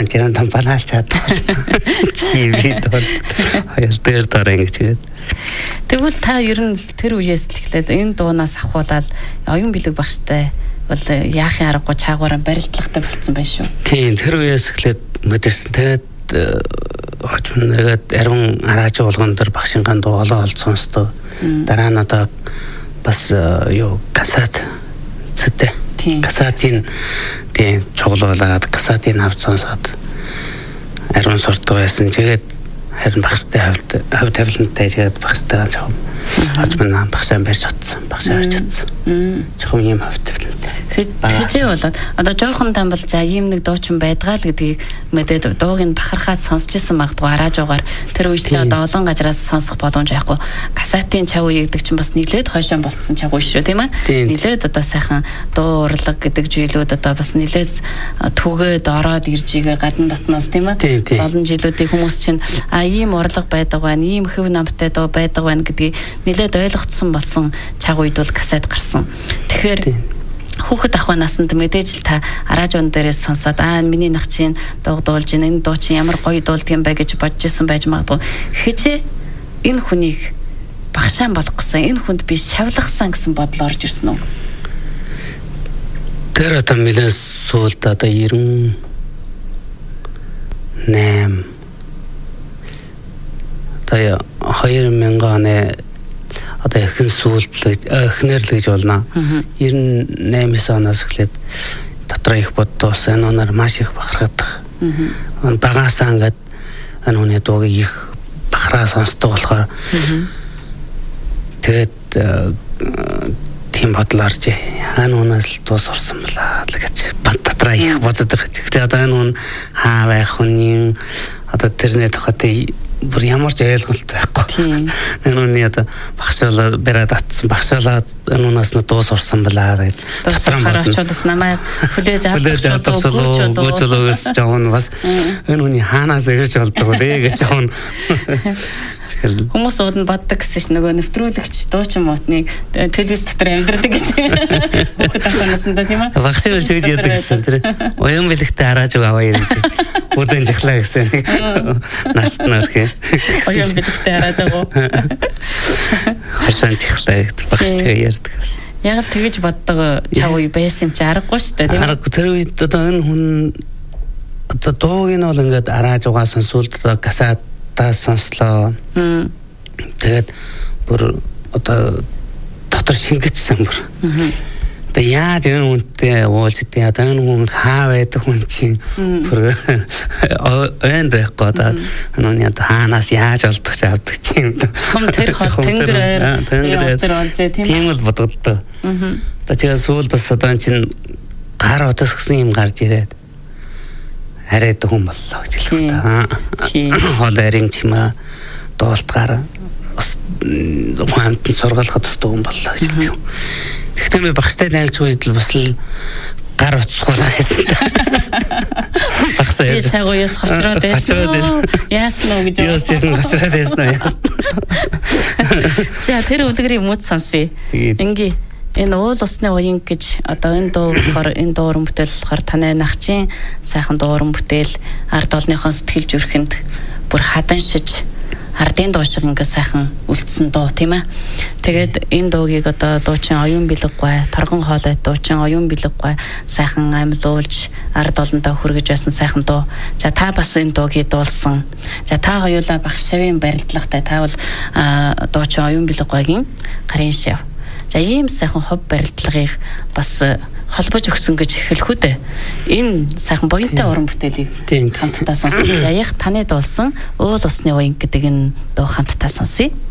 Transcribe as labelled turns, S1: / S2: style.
S1: тэрэн там банаал чаддаг. Чивэд бол хоёр дээр дараа ингэж гээд.
S2: Тэгвэл та ер нь тэр үеэс л эхлээд энэ дуунаас авахуулаад оюун бэлэг багштай бол яахын аргагүй чаагаараа барилдлагатай болцсон байх шүү.
S1: Тийм тэр үеэс эхлээд мэдэрсэн. Тэгээд хожим нэгээд арван арааж болгон дээр багшийн дуу олон олд сонсдог. Дараа нь одоо бас юу касат цэдэ. Касатын тийм чоглуулаад касатын авч сонсоод арван суртаа байсан. Тэгээд харин багштай хавь тавилантай тэгээд багштай жоохон хожим нам багшаа барьж чадсан. Багшаа барьж чадсан. Жоохон юм хавь тавилантай.
S2: Хэзээ болоод одоо жоохон там бол за ийм нэг дуучин байдгаа л гэдгийг мэдээд дууг нь бахархаад сонсч исэн магадгүй араажгаар тэр үеч одоо олон газараас сонсох боломж байхгүй. Касатын чав үе гэдэг чинь бас нилээд хойшоо болцсон чав үе шүү тийм ээ. Нилээд одоо сайхан дуу урлаг гэдэг жилүүд одоо бас нилээд түгээд ороод ирж игээ гадна дотноос тийм ээ. Олон жилүүдийн хүмүүс чинь ийм урлаг байдаг байна, ийм хөв намтай дуу байдаг байна гэдгийг нилээд ойлгоцсон болсон чав үед бол касет гарсан. Тэгэхээр хүүхэд ахуй насанд мэдээж л та араажон дээрээс сонсоод миний нах чинь дуулж энэ дуу чинь ямар гоё дуулдаг юм бэ гэж бодож исэн байж магадгүй. Хичээ энэ хүнийг багшаан болгох гэсэн энэ хүнд би шавлахсан гэсэн бодол орж ирсэн үү?
S1: Тэр одоо нэлээд сүүлд одоо 98 одоо 2000 оны одоо ихэнх сүүлд эхнэр л гэж болно. 98 оноос эхлээд дотор их боддоос энэ оноор маш их бахархдаг. Багаасаа ингээд энэ хүний дууг их бахараа сонсдог болохоор тэгээд тийм бодол орж энэ унаас л дуу сурсан балаа гэж бат дотроо их боддог. Гэхдээ одоо энэ хүн хаа байх хүн одоо тэрний тухайд бүр ямар ч ойлголт байхгүй. Энэ үний одоо багшаалаа бариад атсан багшаалаа энэ унаас нь дуу сурсан балаа гэж.
S2: Дотроо очиулс намайг хүлээж авчихсан
S1: гүйцэлгөөс жоон бас энэ үний хаанаас ирж болдог вэ гэж жоон.
S2: Хүмүүс уулын боддог гэсэн чинь нөгөө нэвтрүүлэгч дуучин мотныг телевиз дотор амьдрдаг гэж. Хүүхэд ахнасаа тийм ээ.
S1: Багшаа л жиж яадаг гэсэн тэр. Оюун бэлэгтэй арааж аваа юм чи. Бүдэн жахлаа гэсэн. Наст нөрхөө.
S2: Оюун бэлэгтэй арааж аваа.
S1: Хашаан жахлаа гэдэг багштай ярьдаг гэсэн.
S2: Яг л тэгэж боддог чав уу байсан юм чи аргагүй шүү дээ тийм ээ.
S1: Аргагүй тэр үед одоо энэ хүн одоо дууг нь бол ингээд арааж аваа сонсуулд одоо касат сонслоо. Тэгээд бүр одоо дотор шингэцсэн бүр. Одоо яаж энэ үнтэй уулж идэ одоо энэ хүн хаа байдаг хүн чинь бүр ойнд байхгүй одоо энэ одоо хаанаас яаж олдох ч авдаг чинь.
S2: Хом тэр хол тэнгэр
S1: тийм л бодогддог. Одоо тэгээд сүүл бас одоо чинь гар удас гэсэн юм гарч ирээд хараад хүн боллоо гэж хэлэх та. Хол арийн чимээ дуултгаар бас хамтан сургалахад тусдаг хүн боллоо гэж хэлдэг. Гэхдээ би багштай найлж үед л бас л гар уцсахгүй байсан. Багшаа яаж
S2: чагууяас хоцроод байсан. Яасан уу гэж
S1: яас чинь хоцроод байсан яас.
S2: За тэр үлгэрийн мөд сонсъё. Ингээ энэ уул усны уян гэж одоо энэ дуу болохоор энэ дууран бүтээл болохоор танай нахчин сайхан дууран бүтээл ард олныхон сэтгэл зүрхэнд бүр хаданшиж ардын дуу шиг ингээ сайхан үлдсэн дуу тийм ээ. Тэгээд энэ дуугийг одоо дуучин оюун бэлэггүй торгон хоолой дуучин оюун бэлэггүй сайхан амьлуулж ард олонтой хүргэж байсан сайхан дуу. За та бас энэ дуугийг дуулсан. За та хоёулаа багшавын барилдлагатай та бол дуучин оюун бэлэггүйгийн гарын шав. За ийм сайхан хов барилдлагыг бас холбож өгсөн гэж хэлэх үү дээ. Энэ сайхан буянтай уран бүтээлийг хамтдаа сонсож яах таны дуулсан уул усны уян гэдэг энэ дуу хамтдаа сонсъё.